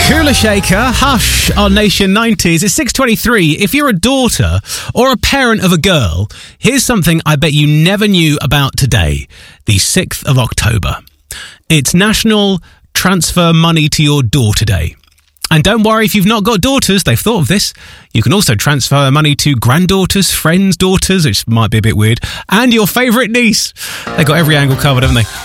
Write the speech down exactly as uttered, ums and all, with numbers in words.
Kula Shaker, Hush on Nation nineties. It's six twenty-three. If you're a daughter or a parent of a girl, here's something I bet you never knew about today, the sixth of October. It's National Transfer Money to Your Daughter Day. And don't worry if you've not got daughters, they've thought of this. You can also transfer money to granddaughters, friends' daughters, which might be a bit weird, and your favourite niece. They've got every angle covered, haven't they?